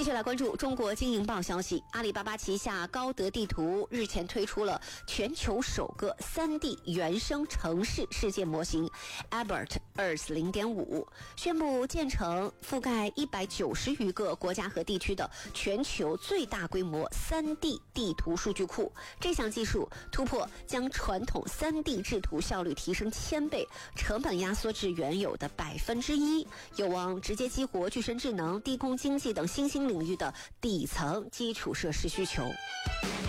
继续来关注中国经营报消息，阿里巴巴旗下高德地图日前推出了全球首个 3D 原生城市世界模型 Albert Earth 0.5， 宣布建成覆盖190余个国家和地区的全球最大规模 3D 地图数据库。这项技术突破将传统 3D 制图效率提升1000倍，成本压缩至原有的1%，有望直接激活具身智能、低空经济等新兴领域的底层基础设施需求。